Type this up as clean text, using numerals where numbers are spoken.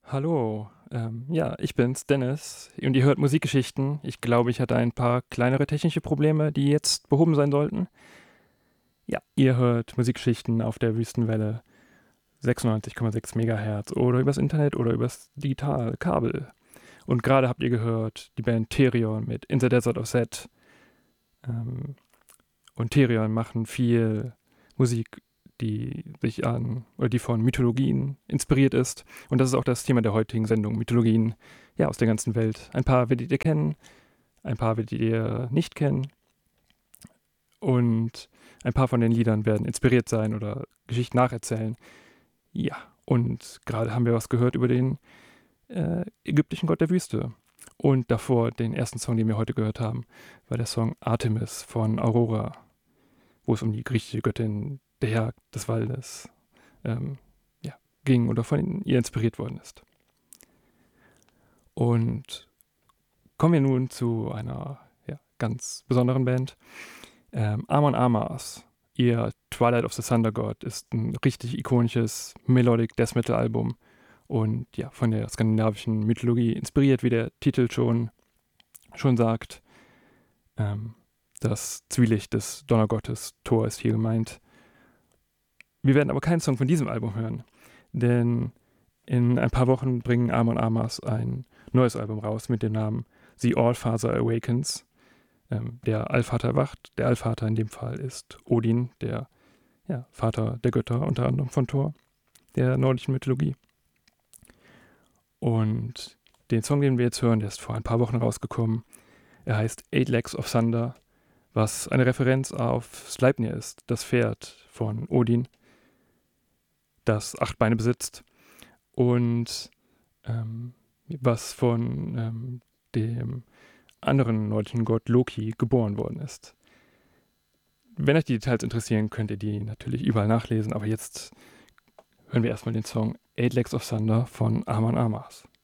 Hallo, ja, ich bin's, Dennis, und ihr hört Musikgeschichten. Ich glaube, ich hatte ein paar kleinere technische Probleme, die jetzt behoben sein sollten. Ja, ihr hört Musikgeschichten auf der Wüstenwelle 96,6 Megahertz oder übers Internet oder übers digitale Kabel. Und gerade habt ihr gehört die Band Therion mit In the Desert of Set. Ähm, und Therion machen viel Musik, die von Mythologien inspiriert ist. Und das ist auch das Thema der heutigen Sendung, Mythologien, ja, aus der ganzen Welt. Ein paar werdet ihr kennen, ein paar werdet ihr nicht kennen. Und ein paar von den Liedern werden inspiriert sein oder Geschichten nacherzählen. Ja, und gerade haben wir was gehört über den ägyptischen Gott der Wüste. Und davor, den ersten Song, den wir heute gehört haben, war der Song Artemis von Aurora, wo es um die griechische Göttin der Jagd des Waldes ähm, ja, ging oder von ihr inspiriert worden ist. Und kommen wir nun zu einer ganz besonderen Band. Amon Amarth, ihr Twilight of the Thunder God, ist ein richtig ikonisches Melodic Death Metal Album und ja, von der skandinavischen Mythologie inspiriert, wie der Titel schon sagt. Das Zwielicht des Donnergottes Thor ist hier gemeint. Wir werden aber keinen Song von diesem Album hören, denn in ein paar Wochen bringen Amon Amarth ein neues Album raus mit dem Namen The Allfather Awakens. Der Allvater erwacht. Der Allvater in dem Fall ist Odin, der Vater der Götter, unter anderem von Thor, der nordischen Mythologie. Und den Song, den wir jetzt hören, der ist vor ein paar Wochen rausgekommen. Er heißt Eight Legs of Thunder, was eine Referenz auf Sleipnir ist, das Pferd von Odin, das 8 Beine besitzt und was von dem anderen nordischen Gott Loki geboren worden ist. Wenn euch die Details interessieren, könnt ihr die natürlich überall nachlesen, aber jetzt hören wir erstmal den Song Eight Legs of Thunder von Amon Amarth.